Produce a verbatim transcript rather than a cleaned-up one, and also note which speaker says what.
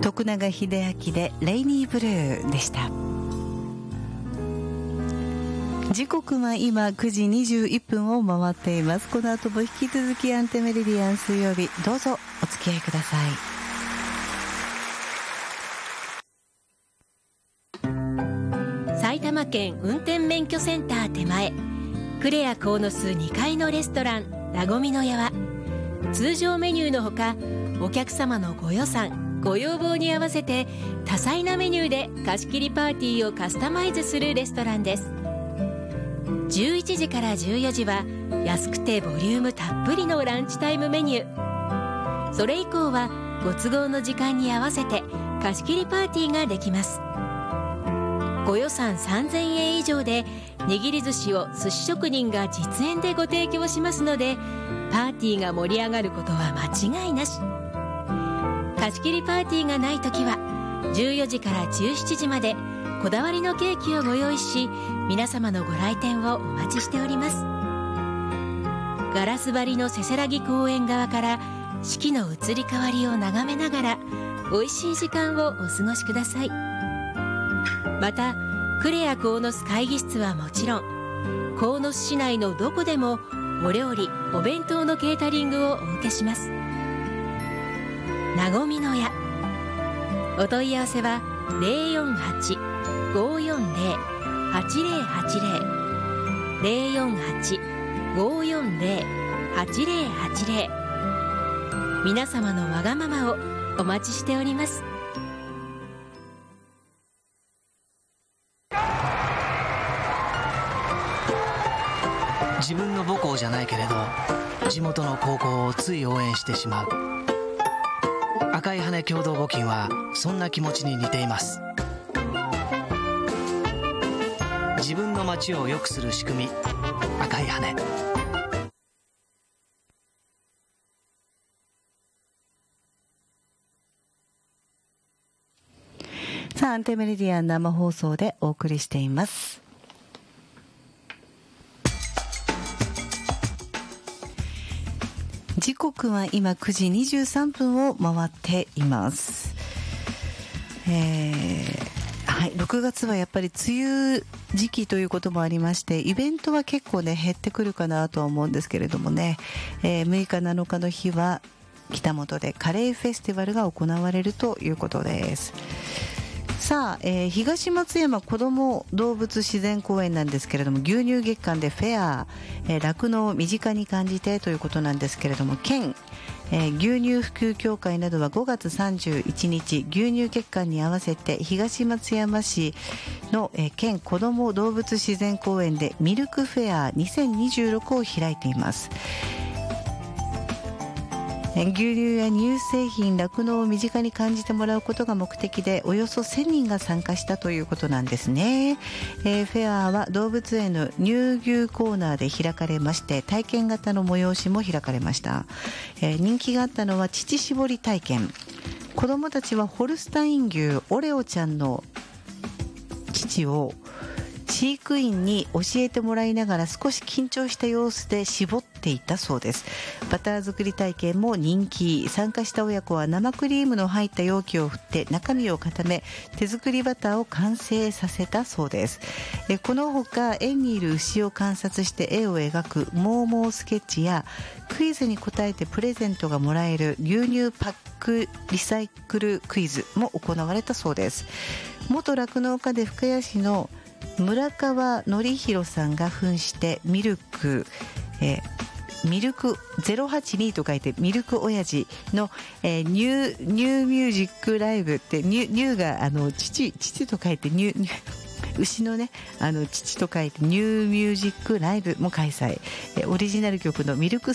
Speaker 1: 徳永英明でレイニーブルーでした。時刻は今くじにじゅういっぷんを回っています。この後も引き続きアンテメリディアン水曜日、どうぞお付き合いくださ
Speaker 2: い。埼玉県運転免許センター手前、クレア鴻巣にかいのレストランなごみのやは、通常メニューのほかお客様のご予算ご要望に合わせて多彩なメニューで貸し切りパーティーをカスタマイズするレストランです。じゅういちじからじゅうよじは安くてボリュームたっぷりのランチタイムメニュー。それ以降はご都合の時間に合わせて貸し切りパーティーができます。ご予算さんぜんえん以上で握り寿司を寿司職人が実演でご提供しますので、パーティーが盛り上がることは間違いなし。貸し切りパーティーがないときはじゅうよじからじゅうしちじまでこだわりのケーキをご用意し、皆様のご来店をお待ちしております。ガラス張りのせせらぎ公園側から四季の移り変わりを眺めながら美味しい時間をお過ごしください。またクレア鴻巣会議室はもちろん、鴻巣市内のどこでもお料理お弁当のケータリングをお受けします。なごみのや、お問い合わせは ゼロよんはち ごーよんゼロ はちゼロはちゼロ ゼロよんはち ごーよんゼロ はちゼロはちゼロ。 皆様のわがままをお待ちしております。
Speaker 3: 自分の母校じゃないけれど地元の高校をつい応援してしまう。赤い羽共同募金はそんな気持ちに似ています。自分の街を良くする仕組み、赤い羽。
Speaker 1: さあ、アンテメリディアン生放送でお送りしています。時刻は今くじにじゅうさんぷんを回っています。えー、はい、ろくがつはやっぱり梅雨時期ということもありまして、イベントは結構ね減ってくるかなとは思うんですけれどもね、えー、むいかなのかの日は北本でカレーフェスティバルが行われるということです。さあ、えー、東松山子ども動物自然公園なんですけれども、牛乳月間でフェア、えー、酪農を身近に感じてということなんですけれども、県、えー、牛乳普及協会などはごがつさんじゅういちにち牛乳月間に合わせて東松山市の、えー、県子ども動物自然公園でミルクフェアにせんにじゅうろくを開いています。牛乳や乳製品、酪農を身近に感じてもらうことが目的で、およそせんにんが参加したということなんですね。えー、フェアは動物園の乳牛コーナーで開かれまして、体験型の催しも開かれました。えー、人気があったのは乳搾り体験。子どもたちはホルスタイン牛オレオちゃんの乳を飼育員に教えてもらいながら少し緊張した様子で絞っていたそうです。バター作り体験も人気。参加した親子は生クリームの入った容器を振って中身を固め、手作りバターを完成させたそうです。えこのほか園にいる牛を観察して絵を描くモーモースケッチや、クイズに答えてプレゼントがもらえる牛乳パックリサイクルクイズも行われたそうです。元酪農家で深谷市の村川則弘さんが扮してミルク、えー、ミルクゼロはちにと書いてミルク親父の、えー、ニューニューミュージックライブって、ニュニューがあの父父と書いてニュニュ牛のねあの父と書いてニューミュージックライブも開催。えー、オリジナル曲のミルク